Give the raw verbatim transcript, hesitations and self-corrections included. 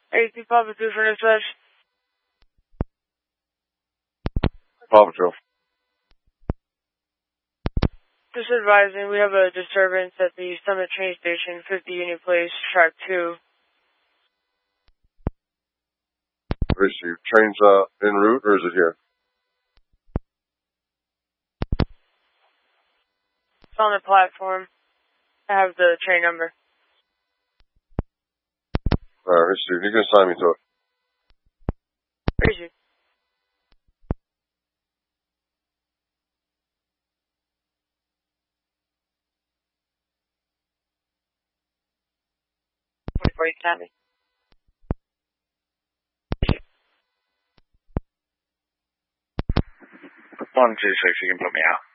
eight two Papa two for dispatch. Papa two. Just advising, we have a disturbance at the Summit train station, fifty Union Place, track two. Receive. Train's uh, en route, or is it here? It's on the platform. I have the train number. Alright, receive. You can assign me to it. Receive. forty-four, you can have me. one two six, you can put me out.